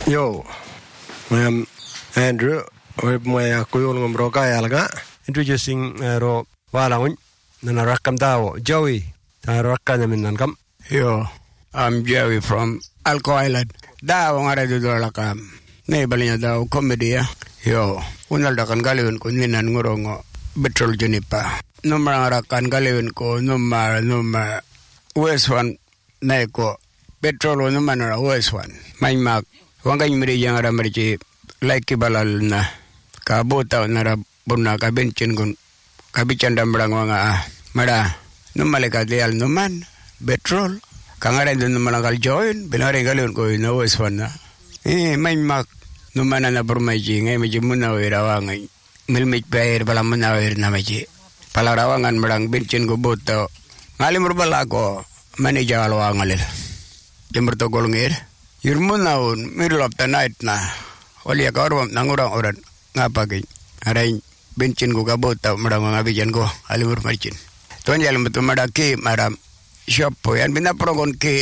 Yo, I'm Andrew. We're going to go to introducing ro walangun na rakam dawo Joey ta rakkan min nan kam. Yo, I'm Joey from Alco Island. Dawo ngara do lakam. Nei balinya dawo comedy ya. Yo, unal dakan galewin ko ninan ngorongo betrol junipa. Nomor ngarakan galewin ko nomor West One nei ko petrol nomor West One. May mak wangay miri yang ara mari like balal na kabota na bunna ka bencin gun kabican dambrang wanga mada numalika dial numan petrol kangara dun numalangal join binare galun ko no West One na may mak numana na burmaji ngay medyo muna wirawangan milmik pair bala muna wir na medyo palarawangan marang bencin go boto ngalimur bala ko manager alwangalil limur to golngir yurmunaun middle of the night na wali ka orwam nangurang ngapagi arain bencin go gabota marang ngabijan ko alimur marcin ton jalam betul madaki maram shop yan binaprogon ke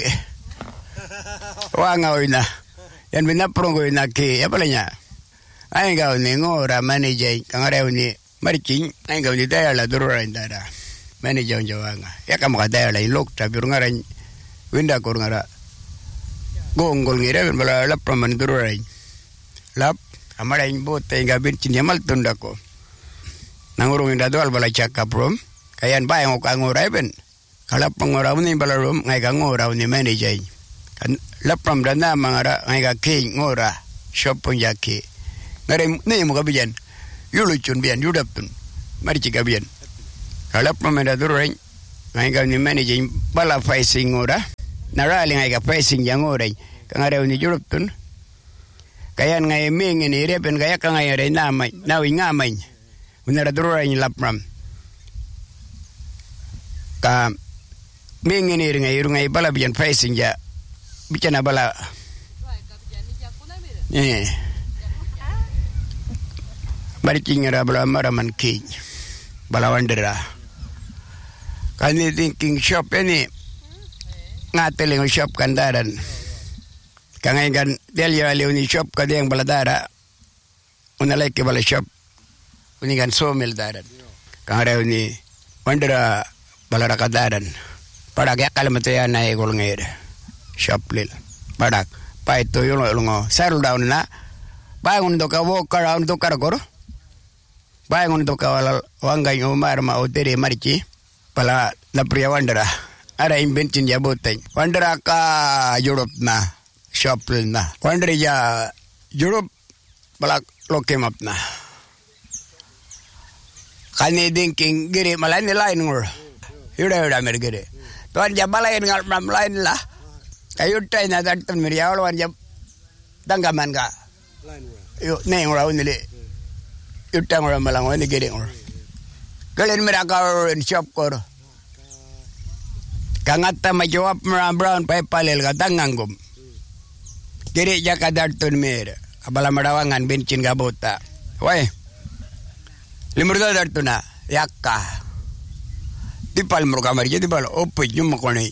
wangaoina yan binaprogon na ke apalanya ay gaw ni ngora manager kangare ni marcin ay gaw ni dayala durura indara manager jawanga ya kamaka dayala ilok tabir ngaran winda kor ngara gongol ngira bala lap praman durai lap amara imbo tenga bencin yamal tunda ko nangurung inda doal bala cakap rom kayan bayang ko ngorai ben kala pangorau ni bala rom ngai ka ngorau ni manager kan lap pram dana mangara ngai ka ke ngora shop pun jake ngare ni mo kabijan yulucun bian yudapun mari cikabian kala pram inda durai ngai ka ni manager bala facing ngora narali ngai ka pricing yang orai kangare ni juruptun kayan ngai ming ni repen kaya kangai re namai nawi ngamai unara durura ni lapram ka ming ni ngai bala bian pricing ja bicana bala bari kingira bala maraman ki bala wandera kan ni thinking shop ini ngateling shop kandaran kangay kan delya leoni shop kadeng baladara unalay ke bala shop unigan sawmill daran kangare uni wandera balara kadaran padag yakalmataya na egol ngair shop lil padag paito yulongo settle down na bangun to ka walk around to karagor bangun to ka wangay umar ma otere marchi pala na priya wandera ada inventin ya boteng wandera ka Europe na shop na wandera ya Europe balak lokemap na kani dinking giri malani lain ngor yuda mergere tuan ja balain ngal mam lain lah kayu tai na datun meriaw wan ja tanggaman ka yo ne ngora unile yutang ngora malang wan giri ngor kalen meraka shop kor kangata majawab brown pay palel katangangum kiri jaka dartun mir abala marawangan bencin gabota wai limur dartuna yakka dipal mur kamar jadi bal opo nyum koni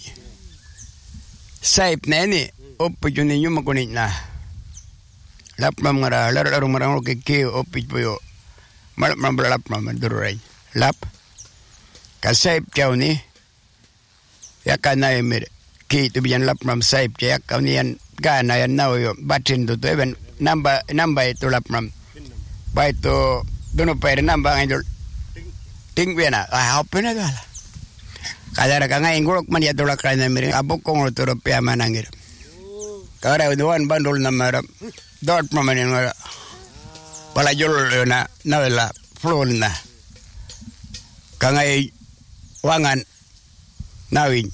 saip neni opo juni nyum koni na lap mamara lar marang ke opo poyo mal lap durai lap ka saip ni ya kana emir ki tu bian lap mam saip ya kaunian gana yan now yo batin to even number itu lap mam by to dono pair number ngidol ting bena hopena gala kadara ka ngai ngurok man ya dolak kana emir abok kong to rupiah manangir kara duan bandul namara dot mamanin ngara bala jol na nawela flon na kangai wangan nawin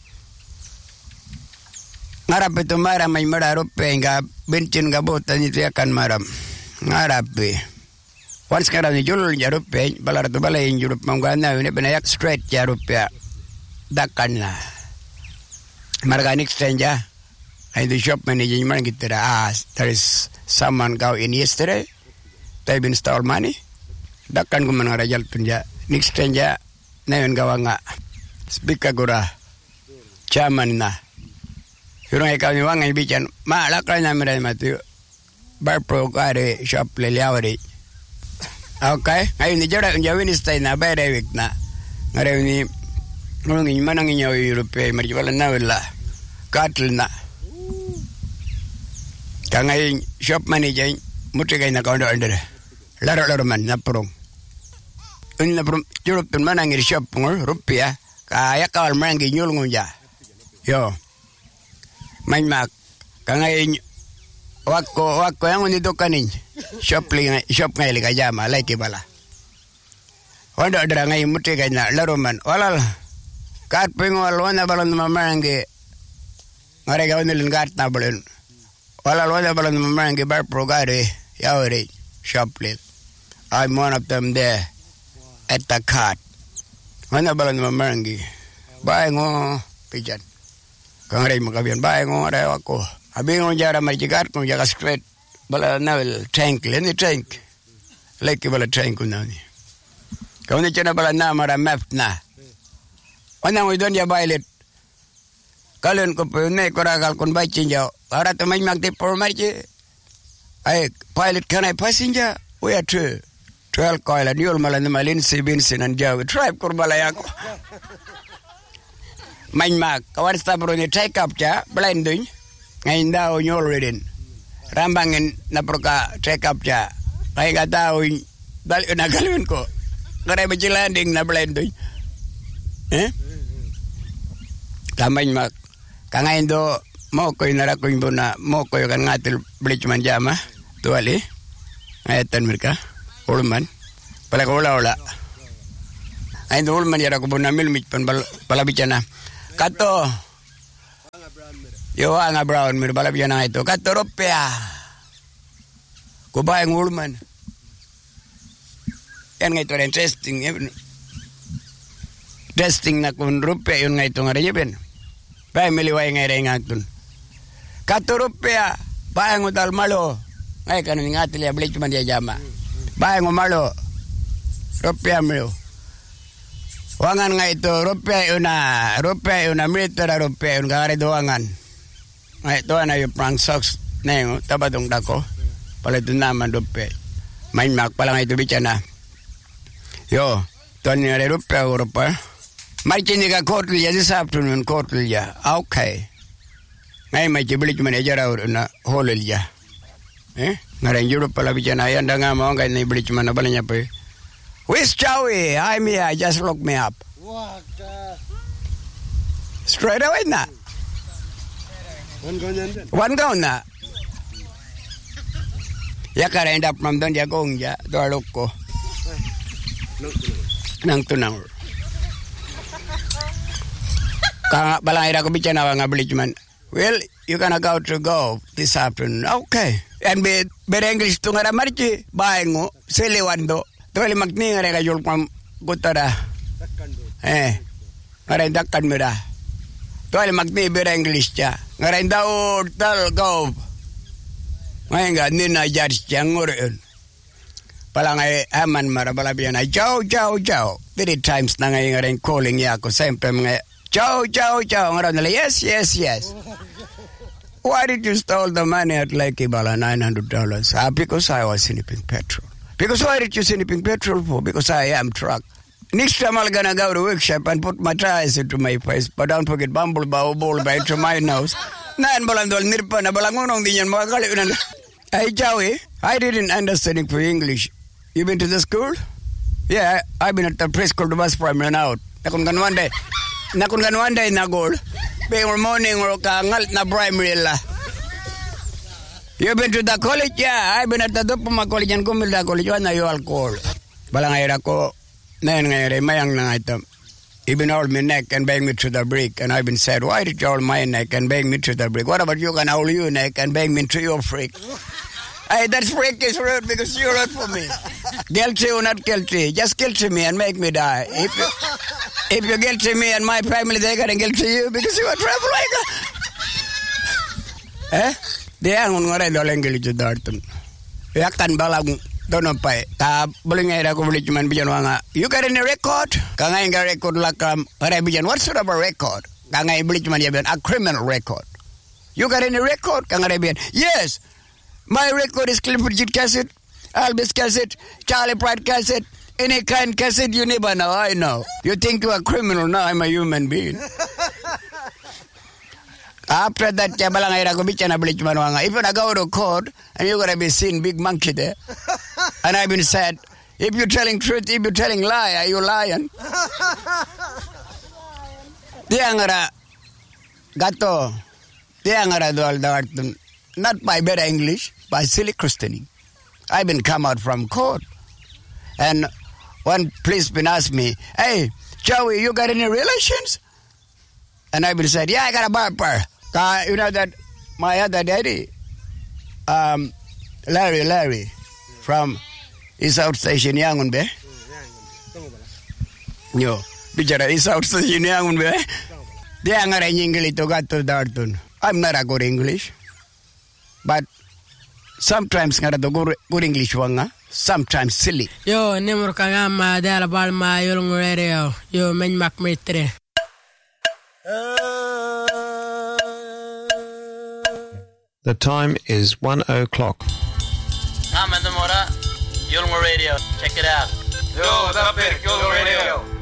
ngarap itu maram ay mararup nga bencin gabota ni akan maram ngarap once sekarang ni jul jarup balar tu balai jurup manggana ini benayak straight jarup ya dakan lah marganik stranger ay the shop manager man kita there is someone go in yesterday they been install money dakan ko man rajal tunja next stranger na yun gawanga speaker gura chairman na yurang ikaw ni wangan bican malak na mira matu Barpro kare shop le liawari. Okay, ngayon ni Jara unjawin stay na bedewik na. Ngayon ni ngulungin manangin yaw Europe marjibala na wala. Katil na. Kangay shop manager mutigay na kaundo under. Laro man na prong. Na prong Europe manangin shop ngor rupia kaya kawal manangin nyulungun ja. Yo. Main mak kangay wako yang unito kanin shop ngay likajama like bala. Wanda adra ngay mutigay na laro man walal. Kat pingwal wana balon mamangi ngare gawin nilin kat na balon. Walal wana balon mamangi Barpro gare yawari shoplil. I'm one of them there at the cart. Wana balon mamangi bae ngo pijan. Kangare makabian bae ngo are wako. Abi ngo jara marjigat ngo jaga straight bala navel tank leni tank. Like bala tank unani. Kau ni cina bala na mara map na. Wana ngo don ya bailet. Kalian ko pune koragal kon bacin jauh. Ara tu main magti por marje. Ay pilot can I passenger? We are 12 coil and you'll malan malin sibinsin and jauh. Tribe kurbalayako. Main mag kawan stabro ni take up ja blending. Ngayon daw nyol rin. Rambangin na proka take up ja. Ay kataw dal na galun ko. Kare ba landing na blending. Tamain mag kangain do mo ko inara ko imbona mo ko kan ngatil bleachman jama tuali ayatan mereka ulman pala ko wala ay do ulman yara ko bona milmit pan pala bicana kato yo anga brown mir pala bicana ito kato ropea ko ba ang ulman yan nga ito interesting testing na kun ropea yun nga ito nga rin family way ngay rengatun. Kato rupea, bayang udal malo. Ay kanon nga tili ablit man dia jama. Bayang malo. Rupea mo. Wangan nga ito rupea una military rupea un kare doangan. Ay to na yung prank socks na yung tabadong dako. Palit naman rupea. Main mak pala nga ito bichana. Yo, to ni rupea Europa. Marching ka kortulya this afternoon kortulya. Okay. Ngay may bilik man ejara na holilya. Ngaran Europe pala bichana yan nga mo ngay na bilik man na bala niya pa. Where's Joey? I'm here. Just look me up. What? Straight away na. One go na. Ya ka end up from don ya gong ya do loko. Nang tunang. Kang balangera ko bichana nga blichman. Well, you gonna go this afternoon. Okay. And be English to ngara marchi baengo selewando. Tole magni ngara ka yul pam gutara. Ngara dakkan mira. Tole magni be English cha. Ngara daw tal go. Ngayon ni na judge changurin. Palangay aman mara balabian ay ciao. 3 times na ngayon calling ya ako sempre mga Ciao. Yes. Why did you steal the money at Lake Ibala, $900? Because I was snipping petrol. Because why did you snipping petrol for? Because I am truck. Next time I'm gonna go to workshop and put my tires into my face. But don't forget ball by to my nose. Nan balandol nirpa na balangunong din yan mga kaliunan. Hey Joey, I didn't understand for English. You been to the school? Yeah, I've been at the preschool to bus primary out. Nakun kan one day na goal. Before morning or kangal na primary la. You been to the college? Yeah, I've been at the Dupuma College and Gumilda College. One you alcohol. Balangayra ko na yun ngayon mayang na ito. Even hold me neck and bang me to the brick. And I've been said, why did you hold my neck and bang me to the brick? What about you can hold your neck and bang me to your freak? Hey, that freak is rude because you rude for me. Guilty or not guilty, just guilty me and make me die. If you guilty me and my family, they're gonna guilty you because you are troublemaker. They are on what I don't engage with Darton. Yakan balang don't pay. Ta bullying a man bijanwanga. You got any record? Kanga record lakam Arabian. What sort of a record? Kanga Blichman a criminal record. You got any record? Kanga Arabian. Yes. My record is Clifford J. cassette, Elvis cassette, Charlie Pride cassette, any kind cassette you never know, I know. You think you're a criminal, now I'm a human being. After that, if I go to court and you're going to be seen big monkey there, and I've been said, if you're telling truth, if you're telling lie, are you lying? Gato, not by better English, by silly Christianing. I've been come out from court. And one policeman asked me, hey, Joey, you got any relations? And I've been said, yeah, I got a barber. You know that my other daddy, Larry, from East South Station, Yangonbe. Yo, bicara East South Station, Yangonbe. Dia ngarai English to got to Darton. I'm not a good English, but sometimes ngara to good English wanga, sometimes silly. Yo, nemur kagama dala balma yolong radio. Yo men mak metre. The time is 1 o'clock. Yolong radio. Check it out. Yo, what's up, Yolong Radio?